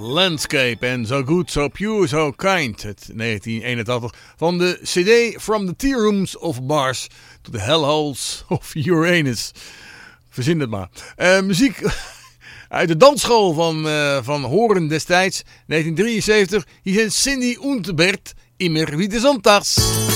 Landscape en So Good, So Pure, So Kind. Het 1981 van de CD From the Tea Rooms of Mars to the Hellholes of Uranus. Verzin het maar. Muziek uit de dansschool van Horen destijds, 1973. Hier zijn Cindy und Bert, immer wieder sonntags.